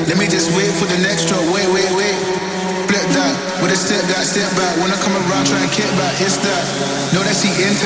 Let me just wait for the next stroke. Wait, wait, wait. Flip that, with a step back, step back. When I come around, try and kick back. It's that. Know that she into